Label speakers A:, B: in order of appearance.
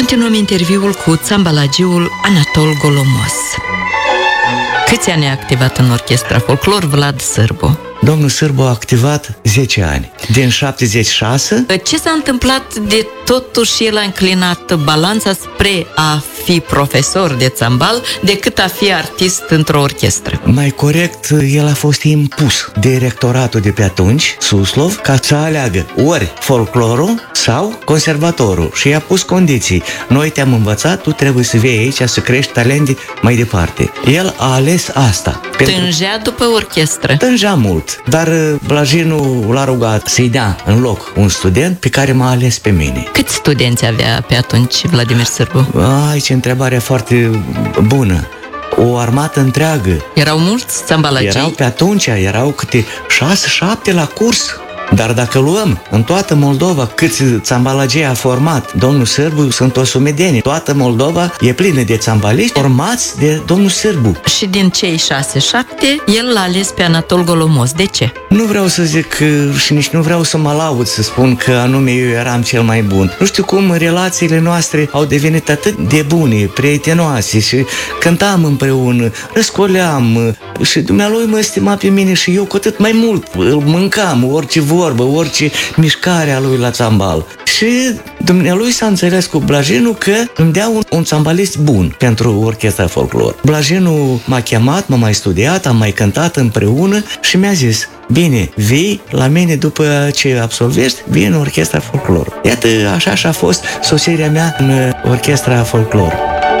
A: Continuăm interviul cu țambalagiul Anatol Golomos. Câți ani a activat în orchestra folclor Vlad Sârbu?
B: Domnul Sârbu a activat 10 ani. Din 76...
A: Ce s-a întâmplat de totuși el a înclinat balanța spre a fi profesor de țambal decât a fi artist într-o orchestră?
B: Mai corect, el a fost impus de rectoratul de pe atunci, Suslov, ca să aleagă ori folclorul sau conservatorul și i-a pus condiții. Noi te-am învățat, tu trebuie să vii aici să crești talente mai departe. El a ales asta.
A: Tângea după orchestră?
B: Tângea mult, dar Blajinu l-a rugat să-i dea în loc un student pe care m-a ales pe mine.
A: Câți studenți avea pe atunci Vladimir Sârbu?
B: Aici întrebarea foarte bună. O armată întreagă.
A: Erau mulți țambalagii?
B: Pe atunci erau câte 6-7 la curs. Dar dacă luăm în toată Moldova câți țambalagii a format domnul Sârbu, sunt o sumedenie. Toată Moldova e plină de țambaliști formați de domnul Sârbu.
A: Și din cei 6-7, el l-a ales pe Anatol Golomos. De ce?
B: Nu vreau să zic și nici nu vreau să mă laud să spun că anume eu eram cel mai bun. Nu știu cum relațiile noastre au devenit atât de bune, prietenoase și cântam împreună, răscoleam și dumnealui mă estima pe mine și eu cu atât mai mult îl mâncam, orice vorbă, orice mișcare a lui la țambal. Și dumnealui s-a înțeles cu Blajinu că îmi dea un țambalist bun pentru orchestra folclor. Blajinu m-a chemat, m-a mai studiat, am mai cântat împreună și mi-a zis: bine, vii la mine după ce absolvești, vii în orchestra folclor. Iată, așa și a fost sosirea mea în orchestra folclor.